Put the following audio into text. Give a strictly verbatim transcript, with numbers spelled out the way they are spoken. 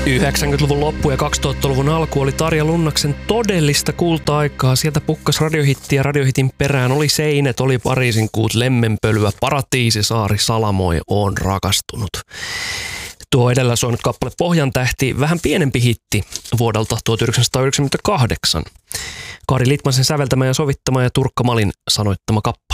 yhdeksänkymmentäluvun loppu ja kaksituhattaluvun alku oli Tarja Lunnaksen todellista kulta-aikaa. Sieltä pukkas radiohitti ja radiohitin perään oli Seinet, oli Pariisin kuut, Lemmenpölyä, Paratiisisaari, Salamoi, Oon rakastunut. Tuo edellä soinut kappale Pohjantähti, vähän pienempi hitti vuodelta tuhatyhdeksänsataayhdeksänkymmentäkahdeksan. Kari Litmasen säveltämä ja sovittama ja Turkka Malin sanoittama kappale.